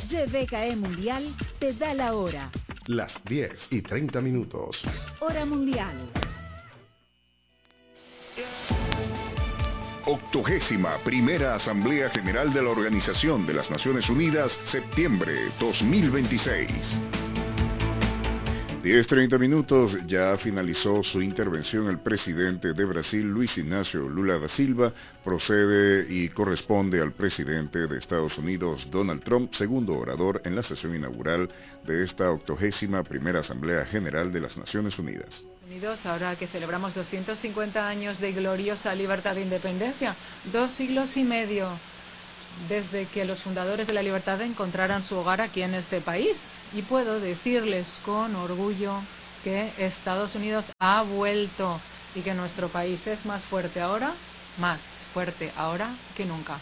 GBKE Mundial te da la hora. Las 10:30. Hora mundial. 81ª Asamblea General de la Organización de las Naciones Unidas, septiembre 2026. 10:30. Ya finalizó su intervención el presidente de Brasil, Luis Ignacio Lula da Silva. Procede y corresponde al presidente de Estados Unidos, Donald Trump, segundo orador en la sesión inaugural de esta 81ª Asamblea General de las Naciones Unidas. Ahora que celebramos 250 años de gloriosa libertad e independencia, 2 siglos y medio desde que los fundadores de la libertad encontraran su hogar aquí en este país. Y puedo decirles con orgullo que Estados Unidos ha vuelto y que nuestro país es más fuerte ahora que nunca.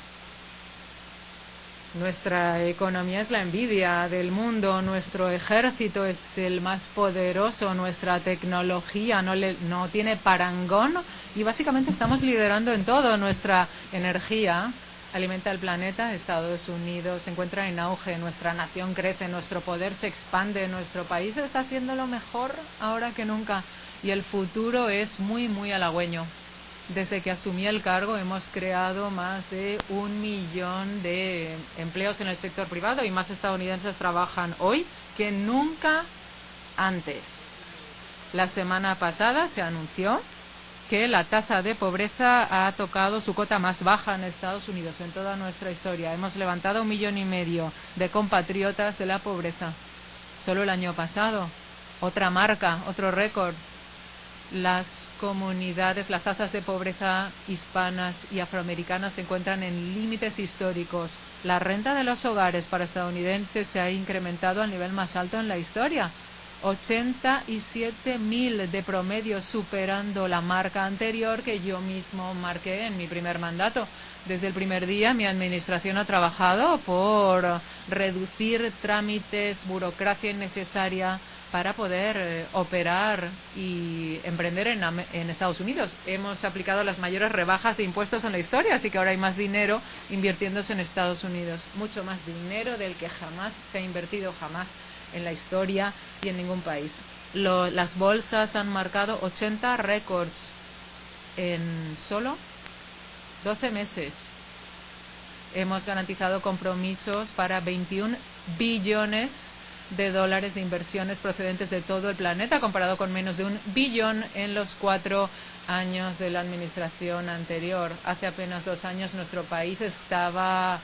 Nuestra economía es la envidia del mundo, nuestro ejército es el más poderoso, nuestra tecnología no tiene parangón y básicamente estamos liderando en todo. Nuestra energía alimenta el planeta, Estados Unidos se encuentra en auge, nuestra nación crece, nuestro poder se expande, nuestro país está haciendo lo mejor ahora que nunca y el futuro es muy, muy halagüeño. Desde que asumí el cargo hemos creado más de 1 millón de empleos en el sector privado y más estadounidenses trabajan hoy que nunca antes. La semana pasada se anunció que la tasa de pobreza ha tocado su cota más baja en Estados Unidos en toda nuestra historia. Hemos levantado 1,5 millones de compatriotas de la pobreza. Solo el año pasado, otra marca, otro récord. Las comunidades, las tasas de pobreza hispanas y afroamericanas se encuentran en límites históricos. La renta de los hogares para estadounidenses se ha incrementado al nivel más alto en la historia. 87.000 de promedio, superando la marca anterior que yo mismo marqué en mi primer mandato. Desde el primer día mi administración ha trabajado por reducir trámites, burocracia innecesaria para poder operar y emprender en Estados Unidos. Hemos aplicado las mayores rebajas de impuestos en la historia, así que ahora hay más dinero invirtiéndose en Estados Unidos. Mucho más dinero del que jamás se ha invertido en la historia y en ningún país. Las bolsas han marcado 80 récords en solo 12 meses. Hemos garantizado compromisos para 21 billones de dólares de inversiones procedentes de todo el planeta, comparado con menos de 1 billón en los 4 años de la administración anterior. Hace apenas 2 años nuestro país estaba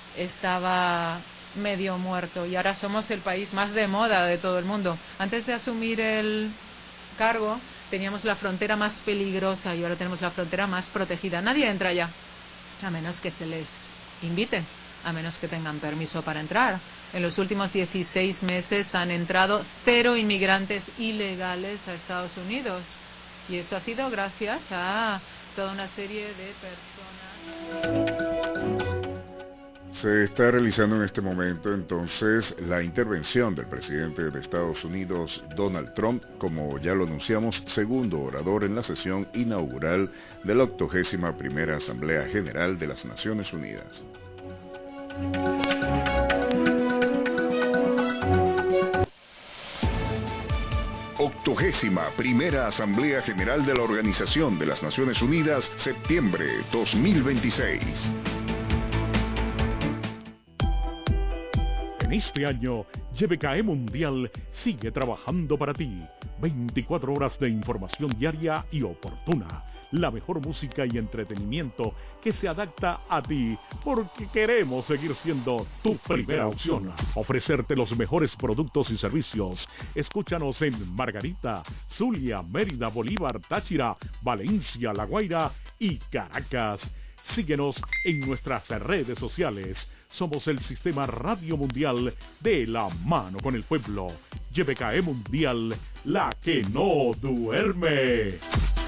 medio muerto y ahora somos el país más de moda de todo el mundo. Antes de asumir el cargo teníamos la frontera más peligrosa y ahora tenemos la frontera más protegida. Nadie entra ya, a menos que se les invite, a menos que tengan permiso para entrar. En los últimos 16 meses han entrado 0 inmigrantes ilegales a Estados Unidos y esto ha sido gracias a toda una serie de personas. Se está realizando en este momento entonces la intervención del presidente de Estados Unidos, Donald Trump, como ya lo anunciamos, segundo orador en la sesión inaugural de la 81ª Asamblea General de las Naciones Unidas. 81ª Asamblea General de la Organización de las Naciones Unidas, septiembre 2026. En este año, GBKE Mundial sigue trabajando para ti. 24 horas de información diaria y oportuna. La mejor música y entretenimiento que se adapta a ti, porque queremos seguir siendo tu primera opción. Ofrecerte los mejores productos y servicios. Escúchanos en Margarita, Zulia, Mérida, Bolívar, Táchira, Valencia, La Guaira y Caracas. Síguenos en nuestras redes sociales. Somos el Sistema Radio Mundial de la mano con el pueblo. GBKE Mundial, la que no duerme.